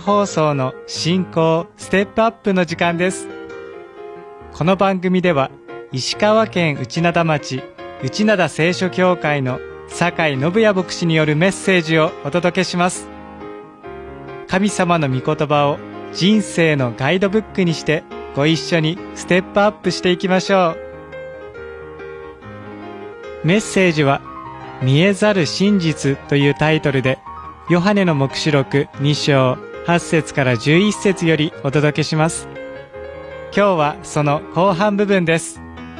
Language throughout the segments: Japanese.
放送の進行ステップアップの時間です。この番組では石川県内灘町内灘聖書協会の酒井信也牧師によるメッセージをお届けします。神様の御言葉を人生のガイドブックにしてご一緒にステップアップしていきましょう。メッセージは見えざる真実というタイトルでヨハネの黙示録2章8節から11節よりお届けします。今日はその後半部分です。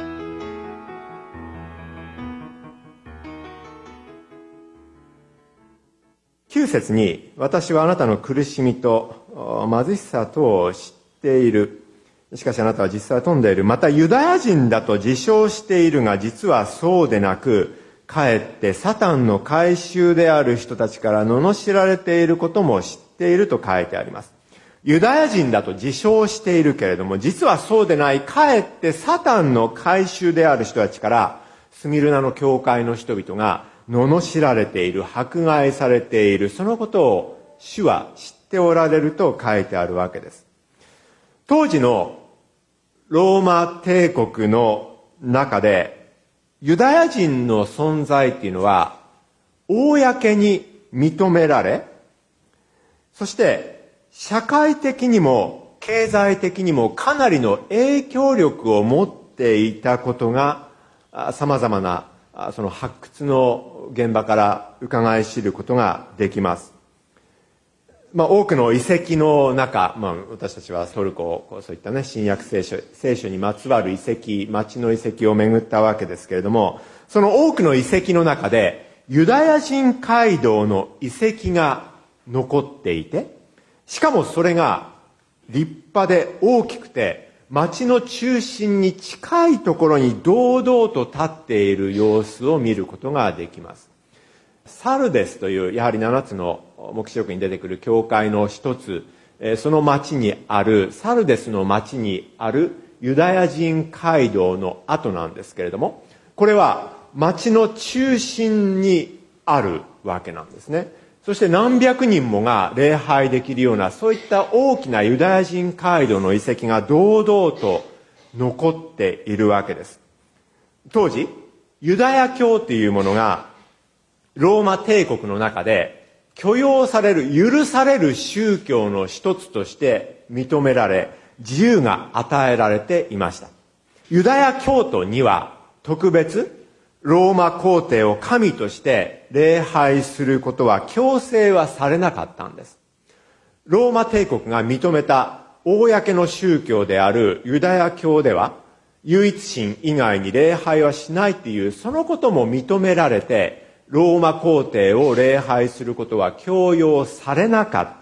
9節に、私はあなたの苦しみと貧しさとを知っている。しかしあなたは実際は富んでいる。またユダヤ人だと自称しているが、実はそうでなく、かえってサタンの改宗である人たちから罵られていることも知っていると書いてあります。ユダヤ人だと自称しているけれども、実はそうでない、かえってサタンの改宗である人たちから、スミルナの教会の人々が罵られている、迫害されている、そのことを主は知っておられると書いてあるわけです。当時のローマ帝国の中で、ユダヤ人の存在っていうのは公に認められ、そして社会的にも経済的にもかなりの影響力を持っていたことが様々なその発掘の現場から伺い知ることができます。多くの遺跡の中、私たちはトルコ、そういったね、新約聖書にまつわる遺跡、町の遺跡を巡ったわけですけれども、その多くの遺跡の中で、ユダヤ人街道の遺跡が残っていて、しかもそれが立派で大きくて、町の中心に近いところに堂々と立っている様子を見ることができます。サルデスという、やはり7つの黙示録に出てくる教会の一つ、その町にある、サルデスの町にあるユダヤ人街道の跡なんですけれども、これは町の中心にあるわけなんですね。そして何百人もが礼拝できるような、そういった大きなユダヤ人街道の遺跡が堂々と残っているわけです。当時、ユダヤ教というものがローマ帝国の中で許容される、許される宗教の一つとして認められ、自由が与えられていました。ユダヤ教徒には特別、ローマ皇帝を神として礼拝することは強制はされなかったんです。ローマ帝国が認めた公の宗教であるユダヤ教では、唯一神以外に礼拝はしないという、そのことも認められて、ローマ皇帝を礼拝することは強要されなかった。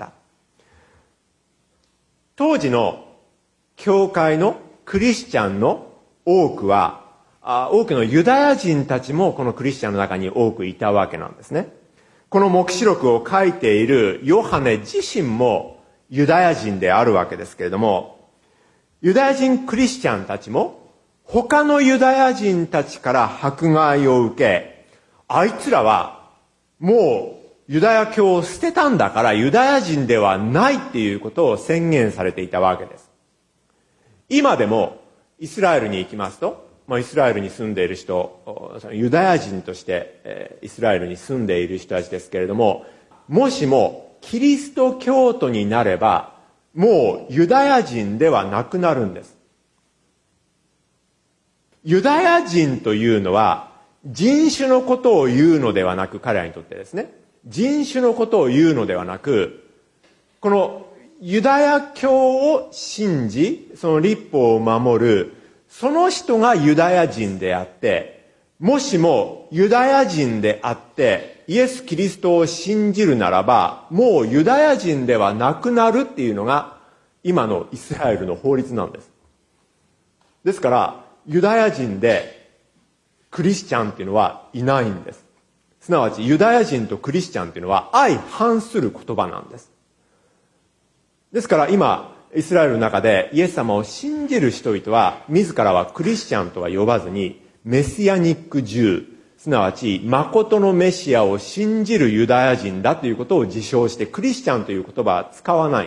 当時の教会のクリスチャンの多くは、多くのユダヤ人たちもこのクリスチャンの中に多くいたわけなんですね。この黙示録を書いているヨハネ自身もユダヤ人であるわけですけれども、ユダヤ人クリスチャンたちも他のユダヤ人たちから迫害を受け、あいつらはもうユダヤ教を捨てたんだからユダヤ人ではないっていうことを宣言されていたわけです。今でもイスラエルに行きますと、イスラエルに住んでいる人、ユダヤ人としてイスラエルに住んでいる人たちですけれども、もしもキリスト教徒になればもうユダヤ人ではなくなるんです。ユダヤ人というのは人種のことを言うのではなく、彼らにとってですね、人種のことを言うのではなく、このユダヤ教を信じ、その律法を守る、その人がユダヤ人であって、もしもユダヤ人であって、イエス・キリストを信じるならば、もうユダヤ人ではなくなるっていうのが、今のイスラエルの法律なんです。ですから、ユダヤ人で、クリスチャンっていうのはいないんです。すなわちユダヤ人とクリスチャンっていうのは相反する言葉なんです。ですから今イスラエルの中でイエス様を信じる人々は自らはクリスチャンとは呼ばずにメシアニックジュー、すなわち誠のメシアを信じるユダヤ人だということを自称してクリスチャンという言葉は使わない。